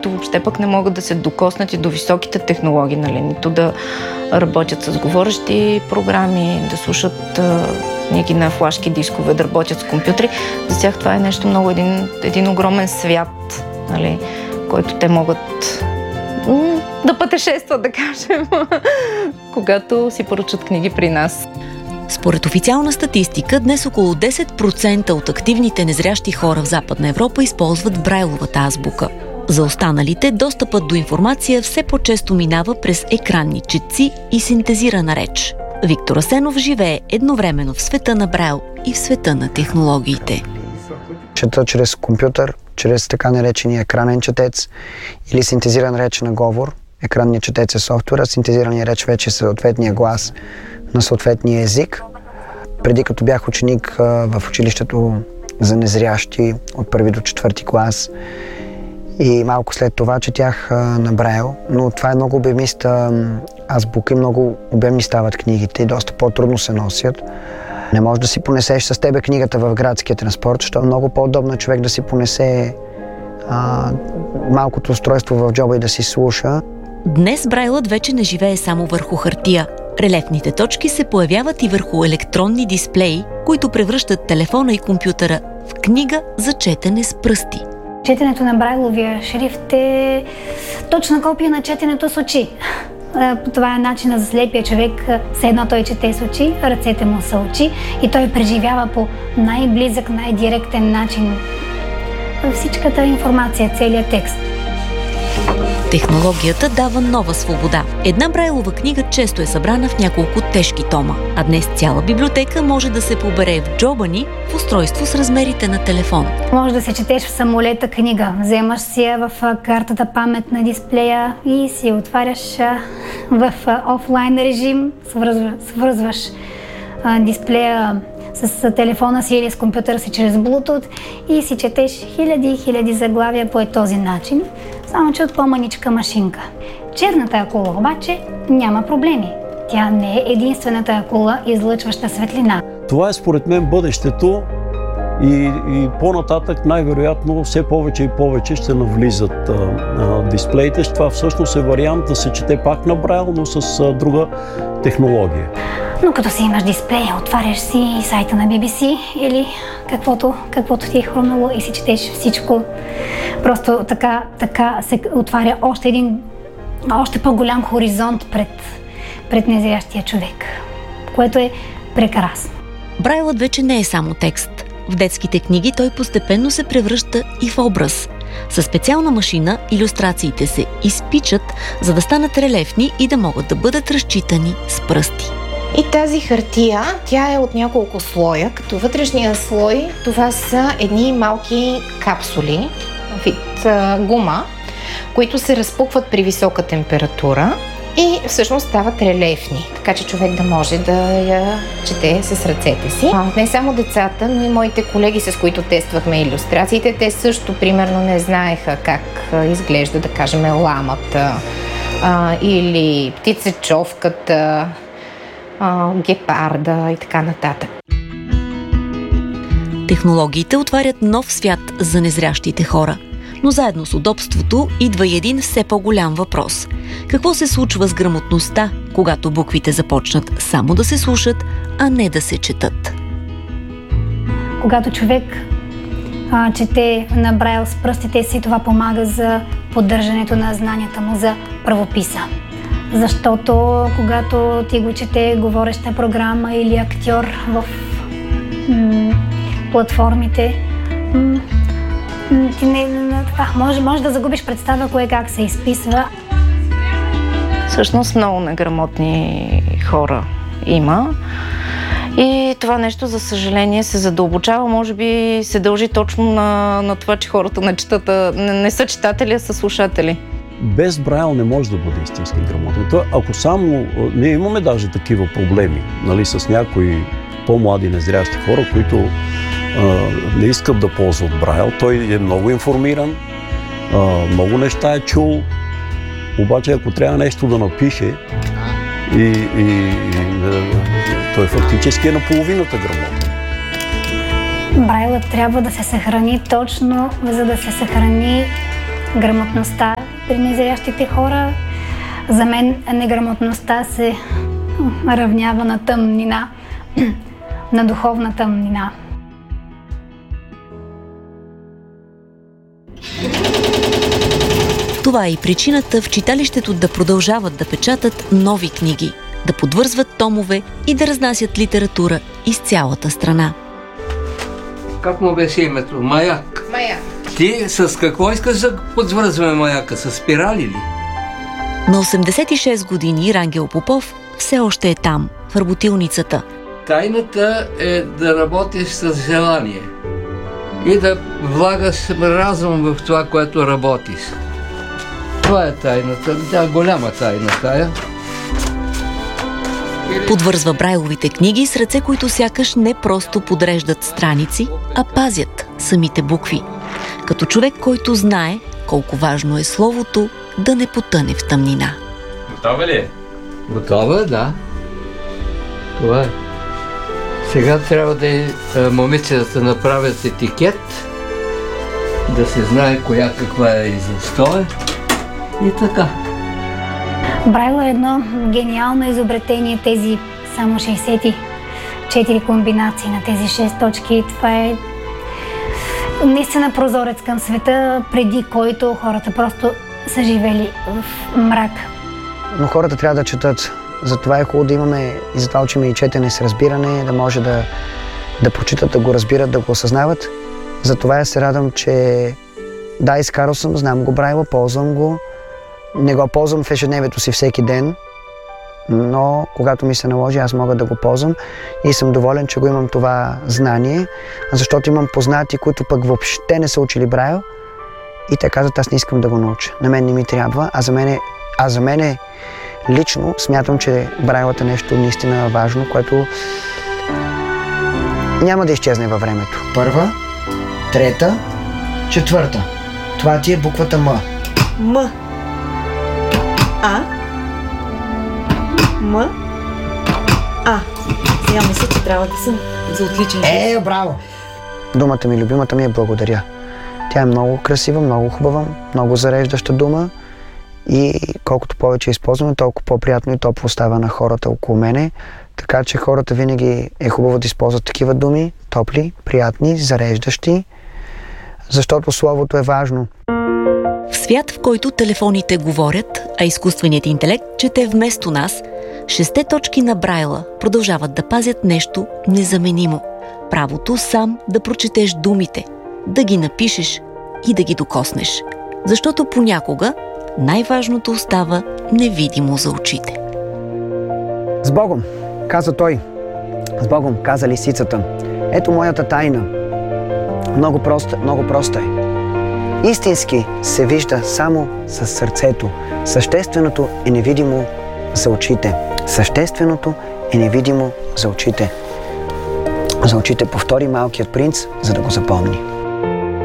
които въобще пък не могат да се докоснат и до високите технологии, нали? Нито да работят с говорещи програми, да слушат някакви на флашки дискове, да работят с компютри. За тях това е нещо много, един огромен свят, нали? Който те могат да пътешестват, да кажем, когато си поръчат книги при нас. Според официална статистика, днес около 10% от активните незрящи хора в Западна Европа използват Брайловата азбука. За останалите, достъпът до информация все по-често минава през екранни четци и синтезирана реч. Виктор Асенов живее едновременно в света на Брайл и в света на технологиите. Чета чрез компютър, чрез така наречения екранен четец или синтезиран реч на говор. Екранният четец е софтуера, синтезираният реч вече е съответния глас на съответния език. Преди като бях ученик в училището за незрящи от 1 до 4 клас и малко след това четях на Брайл, но това е много обемиста азбука и много обемни стават книгите и доста по-трудно се носят. Не можеш да си понесеш с тебе книгата в градския транспорт, защото е много по-удобно човек да си понесе малкото устройство в джоба и да си слуша. Днес Брайлът вече не живее само върху хартия. Релефните точки се появяват и върху електронни дисплеи, които превръщат телефона и компютъра в книга за четене с пръсти. Четенето на Брайловия шрифт е точна копия на четенето с очи. Това е начинът за слепия човек, все едно той чете с очи, ръцете му са очи и той преживява по най-близък, най-директен начин всичката информация, целият текст. Технологията дава нова свобода. Една Брайлова книга често е събрана в няколко тежки тома, а днес цяла библиотека може да се побере в джоба ни в устройство с размерите на телефон. Може да се четеш в самолета книга. Вземаш си я в картата памет на дисплея и си отваряш в офлайн режим, свързваш дисплея с телефона си или с компютъра си чрез Bluetooth и си четеш хиляди заглавия по този начин, само че от по-маничка машинка. Черната акула обаче няма проблеми. Тя не е единствената акула, излъчваща светлина. Това е според мен бъдещето и по-нататък най-вероятно все повече и повече ще навлизат дисплеите. Това всъщност е вариант да се чете пак на Брайл, но с друга технология. Но като си имаш дисплей, отваряш си сайта на BBC или каквото ти е хрумнало и си четеш всичко. Просто така се отваря още по-голям хоризонт пред незрящия човек, което е прекрасно. Брайлът вече не е само текст. В детските книги той постепенно се превръща и в образ. Със специална машина илюстрациите се изпичат, за да станат релефни и да могат да бъдат разчитани с пръсти. И тази хартия, тя е от няколко слоя, като вътрешния слой това са едни малки капсули, вид гума, които се разпукват при висока температура и всъщност стават релефни, така че човек да може да я чете с ръцете си. Не само децата, но и моите колеги, с които тествахме илюстрациите, те също примерно не знаеха как изглежда, да кажем, ламата или птицечовката, гепарда и така нататък. Технологиите отварят нов свят за незрящите хора. Но заедно с удобството идва и един все по-голям въпрос. Какво се случва с грамотността, когато буквите започнат само да се слушат, а не да се четат? Когато човек чете на Брайл с пръстите си, това помага за поддържането на знанията му за правописа. Защото когато ти го чете говореща програма или актьор в платформите, ти може да загубиш представа кое как се изписва. Всъщност много неграмотни хора има. И това нещо, за съжаление, се задълбочава. Може би се дължи точно на това, че хората не са читатели, а са слушатели. Без Брайл не може да бъде истински грамотен. Ако само... Ние имаме даже такива проблеми, нали, с някои по-млади незрящи хора, които не искат да ползват Брайл. Той е много информиран, много неща е чул, обаче ако трябва нещо да напише, той фактически е на половината грамотен. Брайлът трябва да се съхрани точно, за да се съхрани грамотността при незрящите хора. За мен неграмотността се равнява на тъмнина, на духовна тъмнина. Това е и причината в читалището да продължават да печатат нови книги, да подвързват томове и да разнасят литература из цялата страна. Как му беше името? Маяк. Маяк. Ти с какво искаш да подвързваме маяка? С спирали ли? На 86 години Рангел Попов все още е там, в работилницата. Тайната е да работиш с желание и да влагаш разум в това, което работиш. Това е тайната. Да, голяма тайна тая. Подвързва брайловите книги с ръце, които сякаш не просто подреждат страници, а пазят самите букви. Като човек, който знае колко важно е словото да не потъне в тъмнина. Готова ли е? Готова е, да. Това е. Сега трябва момичетата направят етикет, да се знае коя каква е и защо е. И така. Брайло е едно гениално изобретение, тези само 64 комбинации на тези 6 точки. Това е наистина прозорец към света, преди който хората просто са живели в мрак. Но хората трябва да четат. Затова е хубаво да имаме и затова учим и четене с разбиране, да може да прочитат, да го разбират, да го осъзнават. Затова се радвам, че да, изкарал съм, знам го Брайло, ползвам го. Не го ползвам в ежедневието си всеки ден, но когато ми се наложи, аз мога да го ползвам и съм доволен, че го имам това знание, защото имам познати, които пък въобще не са учили Брайл и те казват, аз не искам да го науча. На мен не ми трябва, а за мен лично смятам, че Брайлът е нещо наистина важно, което няма да изчезне във времето. Първа, трета, четвърта. Това ти е буквата М. М. А. М. А. Сега мисля, че трябва да съм за отличен жест. Браво! Думата ми, любимата ми е благодаря. Тя е много красива, много хубава, много зареждаща дума и колкото повече използваме, толкова по-приятно и топло става на хората около мене. Така че хората винаги е хубаво да използват такива думи, топли, приятни, зареждащи, защото словото е важно. В свят, в който телефоните говорят, а изкуственият интелект чете вместо нас, 6 точки на Брайла продължават да пазят нещо незаменимо. Правото сам да прочетеш думите, да ги напишеш и да ги докоснеш. Защото понякога най-важното остава невидимо за очите. С Богом, каза той. С Богом, каза лисицата. Ето моята тайна. Много проста е. Истински се вижда само със сърцето. Същественото е невидимо за очите. Същественото е невидимо за очите. За очите повтори малкият принц, за да го запомни.